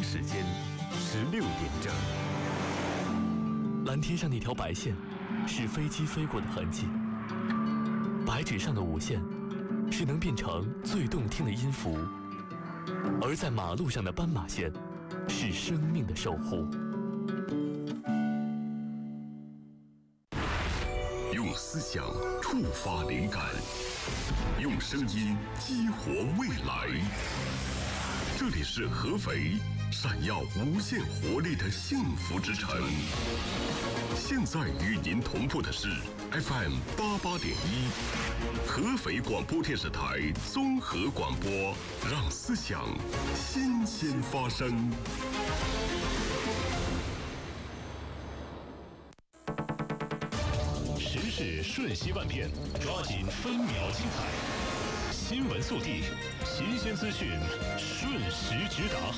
时间16点整。 蓝天上那条白线是飞机飞过的痕迹，白纸上的5线是能变成最动听的音符，而在马路上的斑马线是生命的守护。 用思想触发灵感，用声音激活未来。这里是合肥，闪耀无限活力的幸福之城。现在与您同步的是 FM 88.1，合肥广播电视台综合广播，让思想新鲜发生。 时事瞬息万变，抓紧分秒精彩。新闻速递，新鲜资讯，瞬时直达。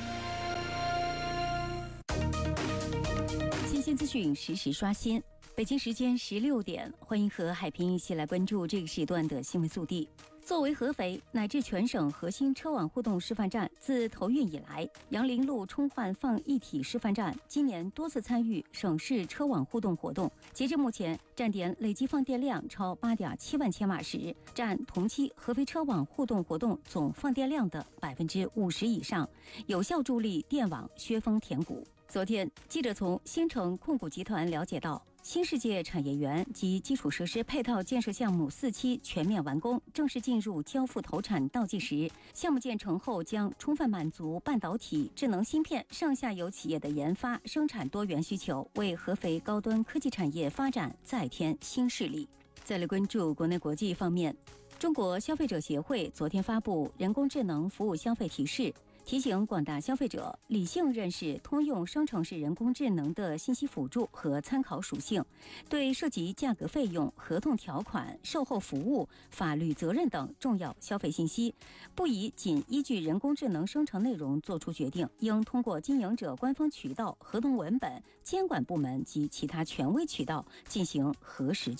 新鲜资讯实时刷新。北京时间16点，欢迎和海平一起来关注这个时段的新闻速递。作为合肥乃至全省核心车网互动示范站，自投运以来，杨凌路充换放一体示范站今年多次参与省市车网互动活动。截至目前，站点累计放电量超8.7万千瓦时，占同期合肥车网互动活动总放电量的50%以上，有效助力电网削峰填谷。昨天，记者从新城控股集团了解到，新世界产业园及基础设施配套建设项目4期全面完工，正式进入交付投产倒计时。项目建成后，将充分满足半导体、智能芯片上下游企业的研发、生产多元需求，为合肥高端科技产业发展再添新势力。再来关注国内国际方面，中国消费者协会昨天发布人工智能服务消费提示，提醒广大消费者理性认识通用生成式人工智能的信息辅助和参考属性，对涉及价格费用、合同条款、售后服务、法律责任等重要消费信息，不宜仅依据人工智能生成内容作出决定，应通过经营者官方渠道、合同文本、监管部门及其他权威渠道进行核实